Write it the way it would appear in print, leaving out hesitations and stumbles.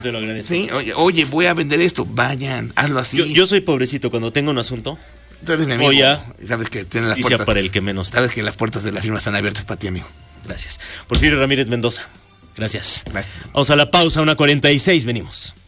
Te lo agradezco. Sí, oye, voy a vender esto. Vayan, hazlo así. Yo soy pobrecito cuando tengo un asunto. Tú eres mi amigo. Ya. Sabes que tienen las Y puertas. sea para el que menos. Sabes que las puertas de la firma están abiertas para ti, amigo. Gracias. Porfirio Ramírez Mendoza. Gracias. Gracias. Vamos a la pausa, 1:46, venimos.